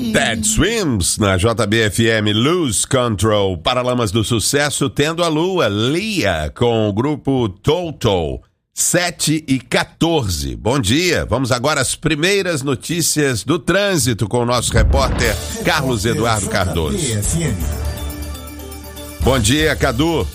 Ted Swims na JBFM, Lose Control. Paralamas do Sucesso, Tendo a Lua, Lia com o grupo Toto, 7h14. Bom dia, vamos agora às primeiras notícias do trânsito com o nosso repórter Carlos Eduardo Cardoso. Bom dia, Cadu.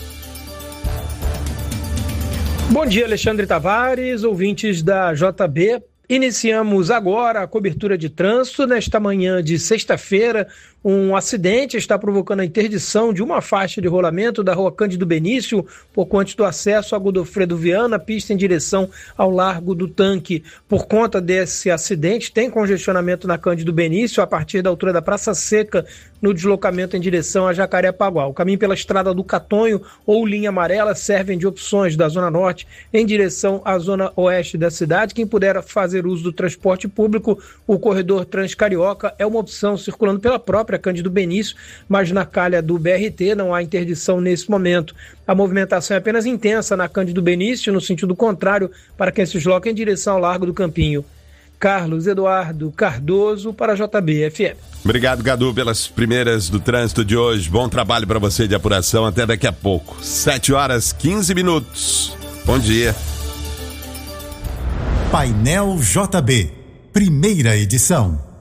Bom dia, Alexandre Tavares, ouvintes da JB. Iniciamos agora a cobertura de trânsito. Nesta manhã de sexta-feira, um acidente está provocando a interdição de uma faixa de rolamento da rua Cândido Benício, pouco antes do acesso a Godofredo Viana, pista em direção ao Largo do Tanque. Por conta desse acidente, tem congestionamento na Cândido Benício a partir da altura da Praça Seca, no deslocamento em direção a Jacarepaguá. O caminho pela Estrada do Catonho ou linha amarela servem de opções da Zona Norte em direção à Zona Oeste da cidade. Quem puder fazer uso do transporte público, o corredor Transcarioca é uma opção, circulando pela própria Cândido Benício, mas na calha do BRT não há interdição nesse momento. A movimentação é apenas intensa na Cândido Benício, no sentido contrário, para quem se desloca em direção ao Largo do Campinho. Carlos Eduardo Cardoso para a JBFM. Obrigado, Cadu, pelas primeiras do trânsito de hoje. Bom trabalho para você de apuração. Até daqui a pouco. 7h15. Bom dia. Painel JB, primeira edição.